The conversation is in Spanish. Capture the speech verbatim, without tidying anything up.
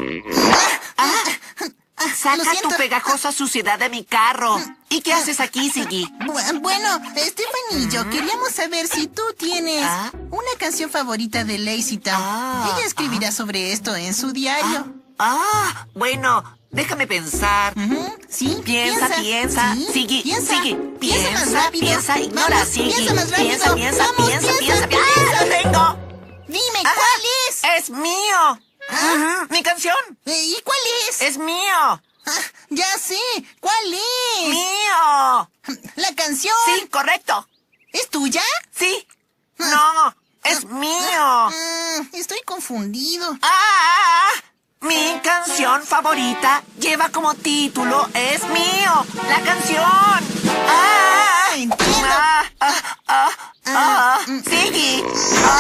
Ah, Lo saca siento. tu pegajosa suciedad de mi carro. ¿Y qué haces aquí, Ziggy? Bu- Bueno, Stephanie y yo queríamos saber si tú tienes Ah. una canción favorita de Lazy Town. Ah, Ella escribirá sobre esto en su diario. Ah, bueno, déjame pensar. Ujú, Sí, Piensa, piensa. Sí, Ziggy, piensa. Ziggy, Piensa más piensa, rápido. piensa, ignora, Vamos, Ziggy. Piensa más rápido. Piensa, piensa, Vamos, piensa, piensa, piensa. ¡Ah, lo tengo! Dime, Ah, ¿cuál es? ¡Es mío! Ujú, ¡Mi canción! Eh, ¿Y cuál es? ¡Es mío! Ah, ya sé, ¿cuál es? ¡Mío! La canción. Sí, correcto. ¿Es tuya? Sí. No, es mío. Mm, estoy confundido. ¡Ah! Mi canción favorita lleva como título Es mío, la canción. ¡Ah! Entiendo. ¡Ah! ¡Ah! ¡Ah! ¡Ah! ¡Ziggy!